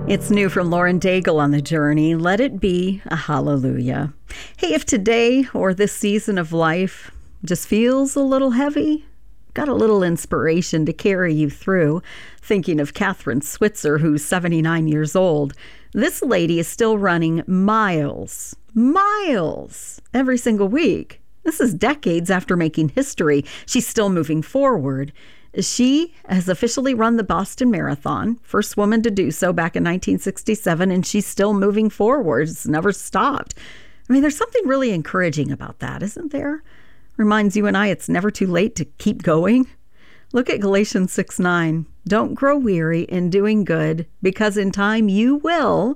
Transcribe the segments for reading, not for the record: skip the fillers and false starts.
It's new from Lauren Daigle on The Journey. Let it be a hallelujah. Hey, if today or this season of life just feels a little heavy, got a little inspiration to carry you through. Thinking of Catherine Switzer, who's 79 years old. This lady is still running miles every single week. This is decades after making history. She's still moving forward. She has officially run the Boston Marathon, first woman to do so back in 1967, and she's still moving forward. It's never stopped. I mean, there's something really encouraging about that, isn't there? Reminds you and I it's never too late to keep going. Look at Galatians 6:9. Don't grow weary in doing good, because in time you will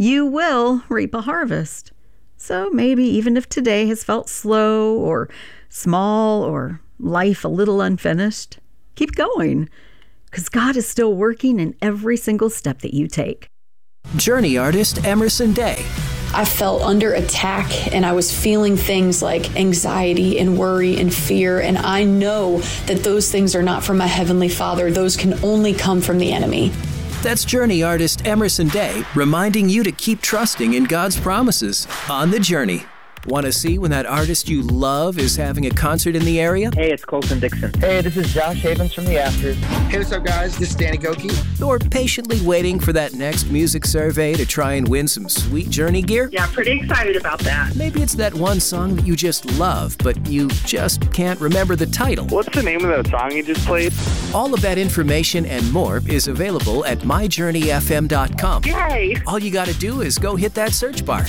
reap a harvest. So maybe even if today has felt slow or small or life a little unfinished, keep going, because God is still working in every single step that you take. Journey artist Emerson Day. I felt under attack, and I was feeling things like anxiety and worry and fear, and I know that those things are not from my Heavenly Father. Those can only come from the enemy. That's Journey artist Emerson Day, reminding you to keep trusting in God's promises on The Journey. Want to see when that artist you love is having a concert in the area? Hey, it's Colton Dixon. Hey, this is Josh Havens from The Afters. Hey, what's up, guys? This is Danny Goki. Or patiently waiting for that next music survey to try and win some sweet Journey gear? Yeah, pretty excited about that. Maybe it's that one song that you just love, but you just can't remember the title. What's the name of that song you just played? All of that information and more is available at myjourneyfm.com. Yay! All you got to do is go hit that search bar.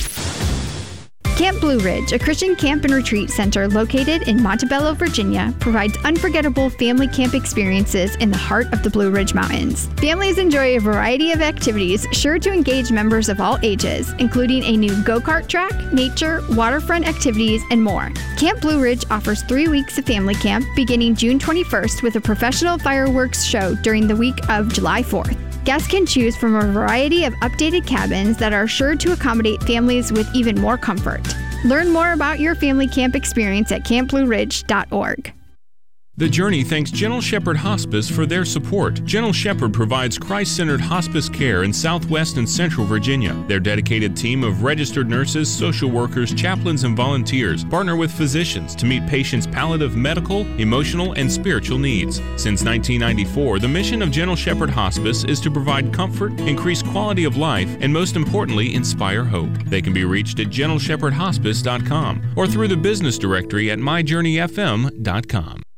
Camp Blue Ridge, a Christian camp and retreat center located in Montebello, Virginia, provides unforgettable family camp experiences in the heart of the Blue Ridge Mountains. Families enjoy a variety of activities sure to engage members of all ages, including a new go-kart track, nature, waterfront activities, and more. Camp Blue Ridge offers 3 weeks of family camp beginning June 21st with a professional fireworks show during the week of July 4th. Guests can choose from a variety of updated cabins that are sure to accommodate families with even more comfort. Learn more about your family camp experience at campblueridge.org. The Journey thanks Gentle Shepherd Hospice for their support. Gentle Shepherd provides Christ-centered hospice care in Southwest and Central Virginia. Their dedicated team of registered nurses, social workers, chaplains, and volunteers partner with physicians to meet patients' palliative medical, emotional, and spiritual needs. Since 1994, the mission of Gentle Shepherd Hospice is to provide comfort, increase quality of life, and most importantly, inspire hope. They can be reached at gentleshepherdhospice.com or through the business directory at myjourneyfm.com.